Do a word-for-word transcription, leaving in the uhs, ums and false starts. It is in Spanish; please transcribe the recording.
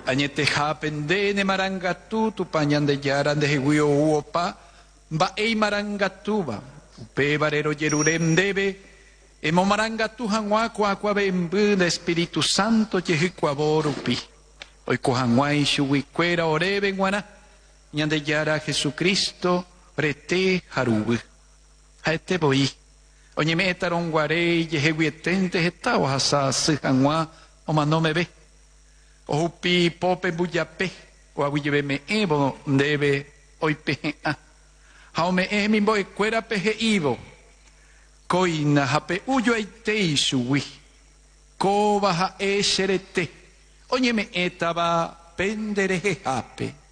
añete japende ne marangatu tu pañande yaran de heguio uopa ba ei marangatuba upe barero yerurem debe emo marangatu hanwa kwa kwa bembu de Espíritu Santo yehicuaborupi hoy cohanwa ishuicuera orebe guana ñande yara Jesucristo prete harubu haete boi oñe metaron guarei yeheguietente hetao hasa hanwa o manome be ohupi pope buyape o aguillebe me evo debe hoy peje a haume emi boy cuera peje ivo coina hape uyo aitei suwi ko baja e serete oñe me etaba pendereje hape